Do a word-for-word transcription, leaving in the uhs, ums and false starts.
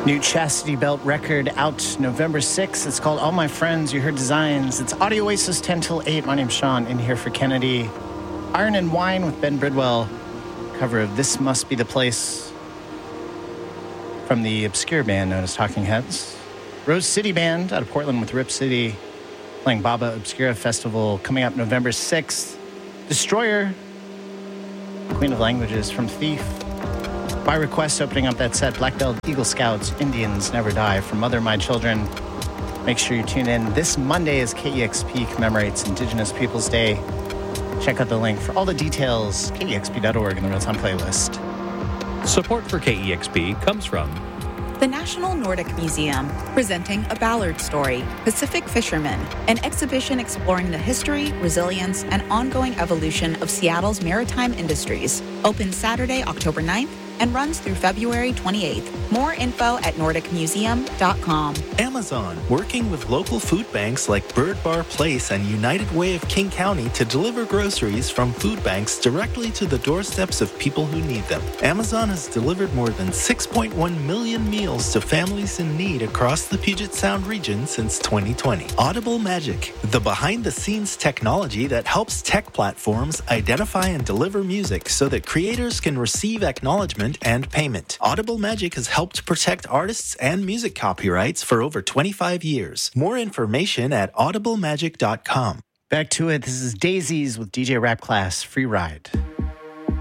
New Chastity Belt record out November sixth. It's called All My Friends, You Heard Designs. It's Audio Oasis ten till eight. My name's Sean, in here for Kennedy. Iron and Wine with Ben Bridwell. Cover of This Must Be the Place from the obscure band known as Talking Heads. Rose City Band out of Portland with Rip City playing Baba Obscura Festival coming up November sixth. Destroyer, Queen of Languages from Thief. By request, opening up that set, Black Belt Eagle Scouts, Indians Never Die from Mother My Children. Make sure you tune in this Monday as K E X P commemorates Indigenous Peoples Day. Check out the link for all the details, K E X P dot org in the real-time playlist. Support for K E X P comes from the National Nordic Museum, presenting A Ballard Story, Pacific Fishermen, an exhibition exploring the history, resilience, and ongoing evolution of Seattle's maritime industries. Open Saturday, October ninth, and runs through February twenty-eighth. More info at nordic museum dot com. Amazon, working with local food banks like Bird Bar Place and United Way of King County to deliver groceries from food banks directly to the doorsteps of people who need them. Amazon has delivered more than six point one million meals to families in need across the Puget Sound region since twenty twenty. Audible Magic, the behind-the-scenes technology that helps tech platforms identify and deliver music so that creators can receive acknowledgement and payment. Audible Magic has helped protect artists and music copyrights for over twenty-five years. More information at audible magic dot com. Back to it. This is Daisies with D J Rap Class, Free Ride.